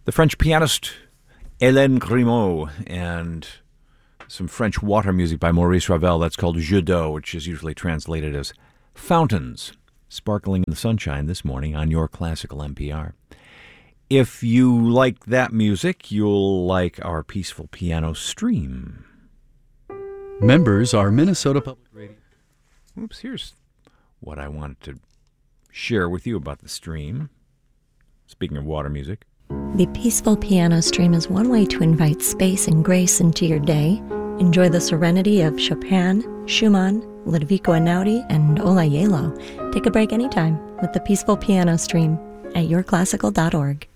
The French pianist Hélène Grimaud and some French water music by Maurice Ravel. That's called Jeux d'eau, which is usually translated as fountains, sparkling in the sunshine this morning on your classical NPR. If you like that music, you'll like our Peaceful Piano stream. Members are Minnesota Public Radio. Oops, here's what I wanted to share with you about the stream. Speaking of water music. The Peaceful Piano stream is one way to invite space and grace into your day. Enjoy the serenity of Chopin, Schumann, Ludovico Einaudi, and Ola Yelo. Take a break anytime with the Peaceful Piano stream at yourclassical.org.